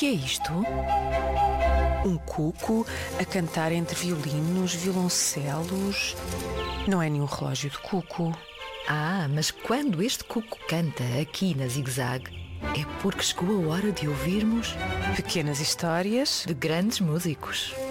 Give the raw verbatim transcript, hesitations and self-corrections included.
que é isto? Um cuco a cantar entre violinos, violoncelos. Não é nenhum relógio de cuco. Ah, mas quando este cuco canta aqui na Zig-Zag, é porque chegou a hora de ouvirmos Pequenas histórias de grandes músicos.